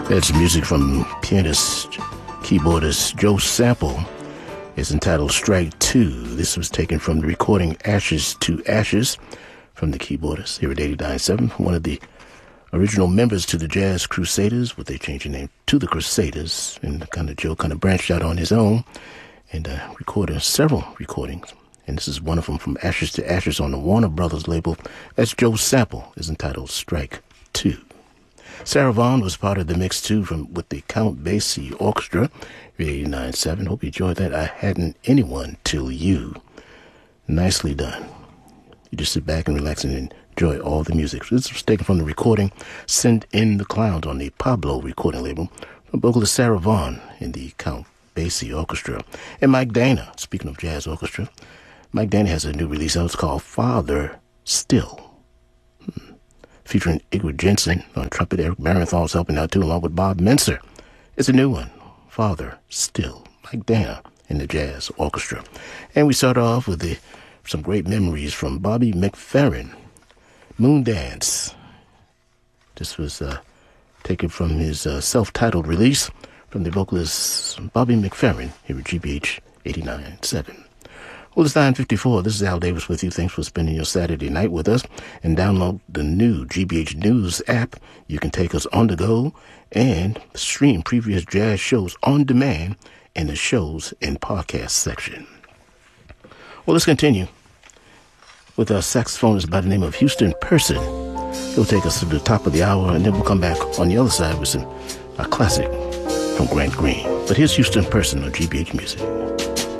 That's music from pianist, keyboardist Joe Sample. It's entitled Strike 2. This was taken from the recording Ashes to Ashes from the keyboardist here at 89.7, one of the original members to the Jazz Crusaders, what they changed the name to the Crusaders, and Joe branched out on his own and recorded several recordings. And this is one of them from Ashes to Ashes on the Warner Brothers label. That's Joe Sample, is entitled Strike 2. Sarah Vaughan was part of the mix too with the Count Basie Orchestra, 89.7. Hope you enjoyed that. I Hadn't Anyone Till You. Nicely done. You just sit back and relax and enjoy all the music. This was taken from the recording Send in the Clowns on the Pablo recording label from vocalist Sarah Vaughan in the Count Basie Orchestra. And Mike Dana, speaking of jazz orchestra, Mike Dana has a new release out. It's called Father Still. Featuring Igor Jensen on trumpet. Eric Barenthal's helping out too, along with Bob Menser. It's a new one, Father Still. Mike Dana in the Jazz Orchestra. And we start off with some great memories from Bobby McFerrin. Moon Dance. This was taken from his self-titled release from the vocalist Bobby McFerrin here at GBH 89.7. Well, it's 9:54. This is Al Davis with you. Thanks for spending your Saturday night with us. And download the new GBH News app. You can take us on the go and stream previous jazz shows on demand in the shows and podcast section. Well, let's continue with our saxophonist by the name of Houston Person. He'll take us to the top of the hour, and then we'll come back on the other side with a classic from Grant Green. But here's Houston Person on GBH Music.